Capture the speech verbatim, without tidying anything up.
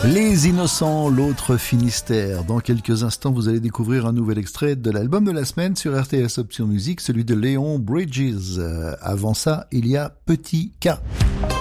Les Innocents, l'autre Finistère. Dans quelques instants, vous allez découvrir un nouvel extrait de l'album de la semaine sur R T S Option Musique, celui de Léon Bridges. Euh, avant ça, il y a Petit K.